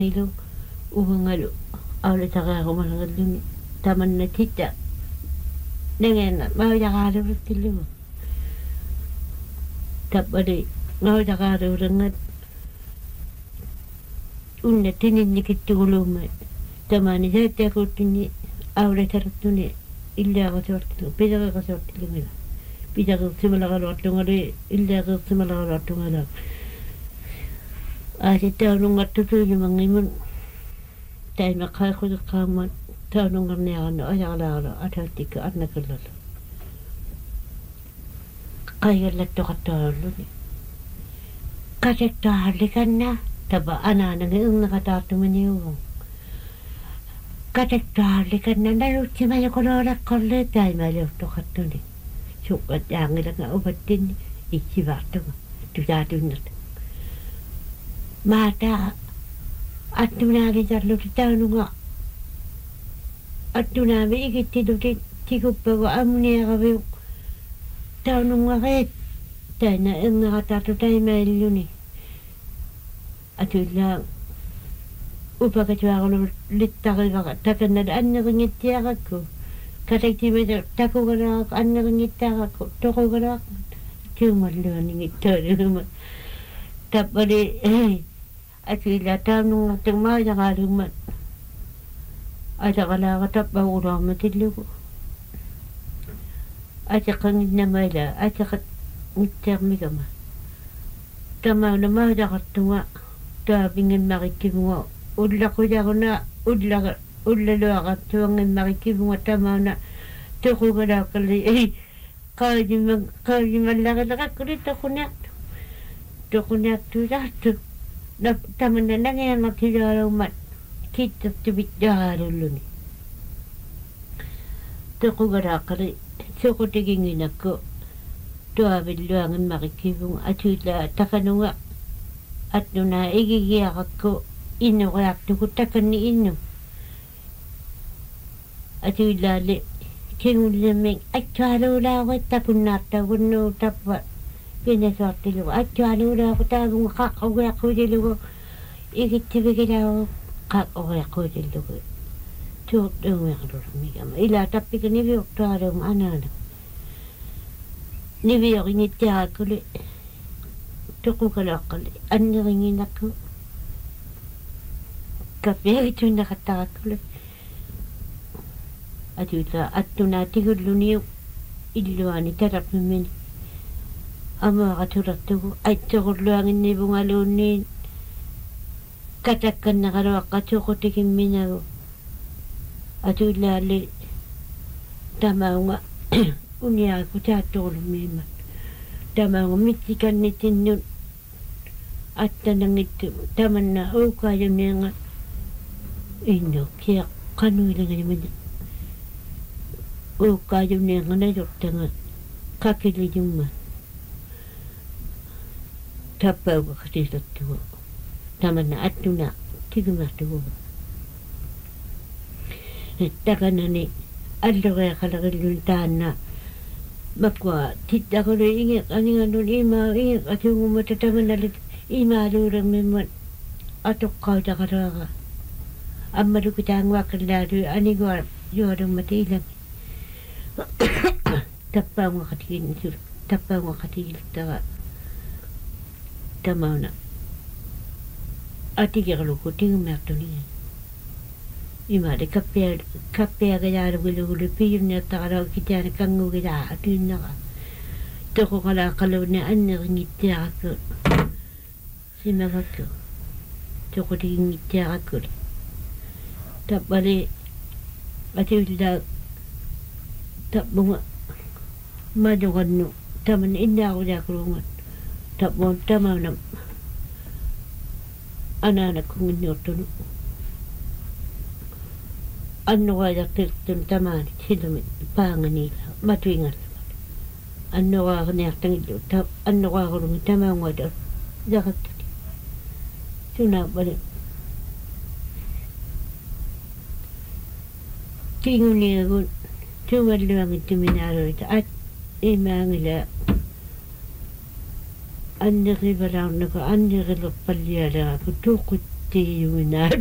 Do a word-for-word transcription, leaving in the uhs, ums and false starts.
Ilu uhangalu awle tagaro mangaluni tamanna tita nengen mau tagaro tilu tapade mau tagaro rengat unne tinin nikituluma tamani jete kutini awle tartuni illa gasortu pidara gasortu limela pidara simala gasortu illa gasimala gasortu Ati taununga tutuju mangimun tai makai ko kaman taununga ne ano ayala ala atatika annakalala kayalla to katalu kasetta halikanna taba anana ngunga katatu maniu kasetta halikanna nalu chimaya kola kolle tai malu to katuni sukat yangila nga ubatin ichivartu tujatunat Mata atuna ke jarlu taununga atuna me ikitidu ke tikuppa wa amne gabe taununga ke tana enga katatu tai meluni atulla upaka tuagolo littari ga takanna anna ngittiaga ko katakti me takugara anna ngittiaga ko tokugara tumaluni ngittaruma tapade eh Atila taununga tengma jangalumat aja kala katap baura matilu aja kangin namala aja kat ngiter migama tama nama jakartunga ta bingin marikibunga udla ko jaruna udla udla lo akatuangin marikibunga tama na toko gada kali eh kajimang kajimang laga kurita kunya tokunya tu jatuh na tamanna nangyang makilala umat kita tibidaro luni toko garakari soko tigingin ako tuawid luangan makikibong atula takanunga at nuna igigiyak ako ino kayak tuko takan ni ino atula li kingulaming atwalo la ako tapunata kuno tapat Pinaswerte lugo. At yalo na ako tagong kakaway ako di lugo. Ikitibigin ako kakaway ako di lugo. Tuyot yung mga luramigam. Ila tapi ka nibiyok tarong anana. Nibiyok initya ako li. Tuko ka lakali. Ano ringin ako. Kapya ito nakataka ko li. At yun at tunatigod luniyo. Iluan itarap namin. Ama katurat tu ay tukul luangin ni bungalunin katakan na karo katukot ikim minago atulali tama nga unya ko tatul mima tama nga mitikan ni tinun at tanang ito taman na o kayo niya nga ino kaya kanu ilang naman o kayo niya nga nayok nga kakili yung man Tapa ko katito tuwa. Tama na at na tigma tuwa. Taka na ni alo kaya kalakiluntahan na mapwa tita ko rin ingit aning ano ima ingit at yung matatama na lit ima lurang naman atok kao da karaka. Amado kita ang wakal lalo aning war yorang matilang. Tapa mo katigil tapa mo katigil taka. Tama na. Ati kaya ko tingin merto niya. Ima de kapya kapya kaya wala wala piyon niya takaraw kita na kango kaya at yun na ka. Toko kala kalaw na anak ngiti ako. Simaga ko. Toko tingin ngiti ako. Tapali ati wala tapong madugan no. Taman ina ako niya kurungan. Tapon tama na anak kong inyoto no. Ano kaya kirtun tama ni sila pangan nila matuingan. Ano kaya kaniyatang ilo ano kaya kurungan tama nga daw dakat tali. Sunabalik. Tingon niya ko tumaluang ito minaro ito at imangila Anjir barang nako anjir lo palia la ko tukut tiiumina